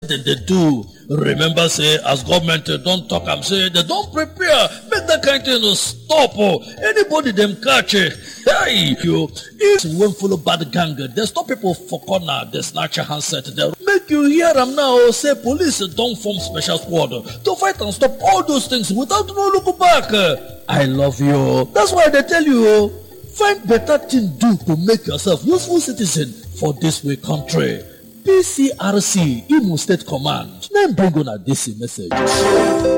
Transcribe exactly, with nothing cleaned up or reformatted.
dem dey do. Remember say as government don talk am say dem don prepare make that kind thing stop. Anybody dem catch, hey you, if you follow bad gang, they stop people for corner, they snatch your handset. They make you hear am now say police don form special squad to fight and stop all those things without no look back. I love you. That's why they tell you, find better thing do to make yourself useful citizen for this way country. P C R C Imo State Command. Then bring on a D C message.